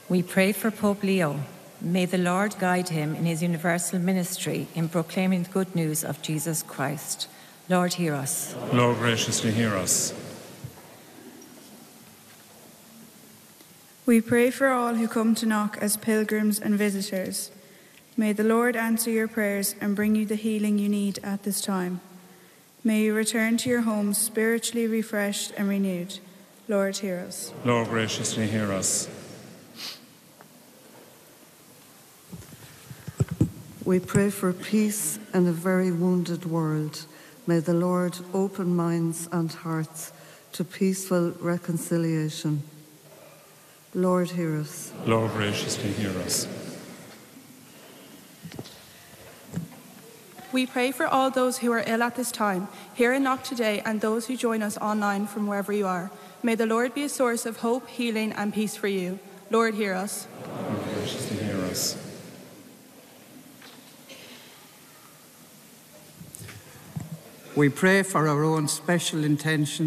We pray for Pope Leo. May the Lord guide him in his universal ministry in proclaiming the good news of Jesus Christ. Lord, hear us. Lord, graciously hear us. We pray for all who come to knock as pilgrims and visitors. May the Lord answer your prayers and bring you the healing you need at this time. May you return to your homes spiritually refreshed and renewed. Lord, hear us. Lord, graciously hear us. We pray for peace in a very wounded world. May the Lord open minds and hearts to peaceful reconciliation. Lord, hear us. Lord, graciously hear us. We pray for all those who are ill at this time, here in Knock today, and those who join us online from wherever you are. May the Lord be a source of hope, healing, and peace for you. Lord, hear us. Lord, graciously hear us. We pray for our own special intentions